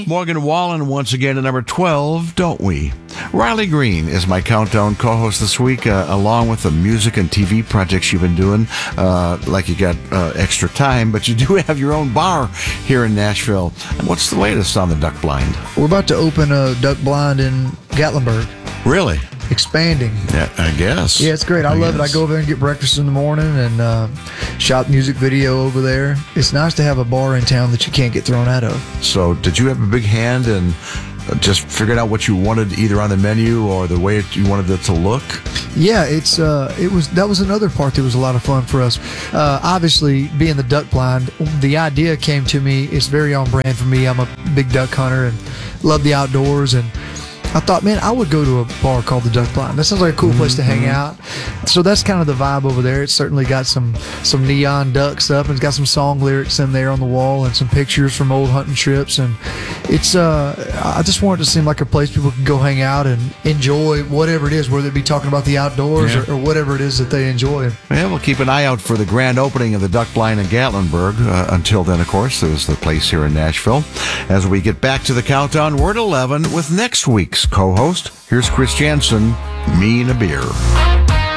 Morgan Wallen once again at number 12, Don't We? Riley Green is my countdown co-host this week, along with the music and TV projects you've been doing. Like you got extra time, but you do have your own bar here in Nashville. What's the latest on the Duck Blind? We're about to open a Duck Blind in Gatlinburg. Really? Expanding. Yeah, I guess. Yeah, it's great. I love it. I go over there and get breakfast in the morning and shot music video over there. It's nice to have a bar in town that you can't get thrown out of. So did you have a big hand in just figuring out what you wanted either on the menu or the way you wanted it to look? Yeah, that was another part that was a lot of fun for us. Obviously, being the Duck Blind, the idea came to me. It's very on brand for me. I'm a big duck hunter and love the outdoors, and I thought, man, I would go to a bar called the Duck Blind. That sounds like a cool place to hang out. So that's kind of the vibe over there. It's certainly got some neon ducks up, and it's got some song lyrics in there on the wall and some pictures from old hunting trips. And it's I just want it to seem like a place people can go hang out and enjoy whatever it is, whether it be talking about the outdoors or whatever it is that they enjoy. Yeah, we'll keep an eye out for the grand opening of the Duck Blind in Gatlinburg. Until then, of course, there's the place here in Nashville. As we get back to the countdown, we're at 11 with next week's co-host. Here's Chris Jansen, Me and a Beer.